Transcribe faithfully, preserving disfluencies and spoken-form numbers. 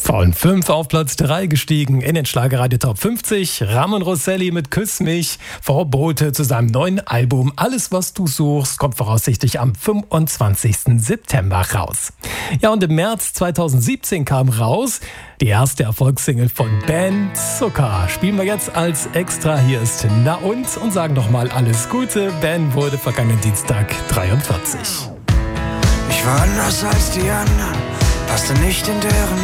Von fünf auf Platz drei gestiegen in den Schlagerradio Top fünfzig. Ramon Rosselli mit Küss mich. Verbote zu seinem neuen Album Alles, was du suchst, kommt voraussichtlich am fünfundzwanzigsten September raus. Ja, und im März zweitausendsiebzehn kam raus die erste Erfolgssingle von Ben Zucker. Spielen wir jetzt als Extra. Hier ist Na und und sagen nochmal alles Gute. Ben wurde vergangenen Dienstag dreiundvierzig. Ich war anders als die anderen, passte nicht in deren